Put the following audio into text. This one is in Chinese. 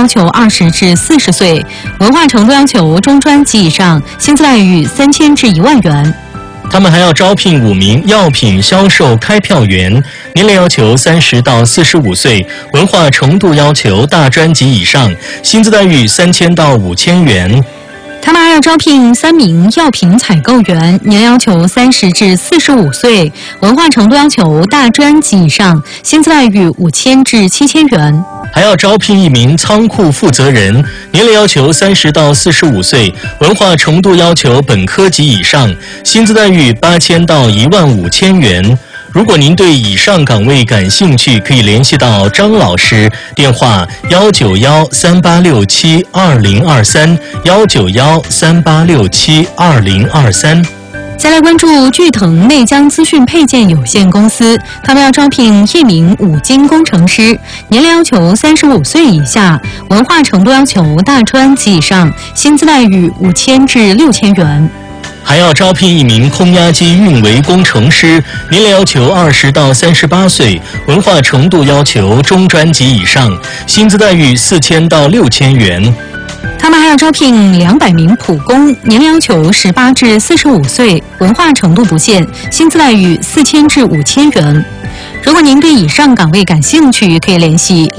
要求20至40岁，文化程度要求中专及以上，薪资待遇3000至1万元。 他们还要招聘5名药品销售开票员，年龄要求30到45岁，文化程度要求大专及以上，薪资待遇3000到5000元。 他们还要招聘3名药品采购员，年龄要求30至45岁，文化程度要求大专及以上，薪资待遇5000至7000元。 还要招聘1名仓库负责人，年龄要求30到45岁，文化程度要求本科及以上，薪资待遇8000到15000元。如果您对以上岗位感兴趣，可以联系到张老师，电话19138672023，19138672023。 再来关注聚腾内江资讯配件有限公司，他们要招聘1名5金工程师，年龄要求35岁以下，文化程度要求大专及以上，薪资待遇5000至6000元。 还要招聘1名空压机运维工程师，年龄要求20到38岁，文化程度要求中专及以上，薪资待遇4000到6000元。 他们还要招聘200名普工，年龄要求18至45岁，文化程度不限，薪资待遇4000至5000元。如果您对以上岗位感兴趣，可以联系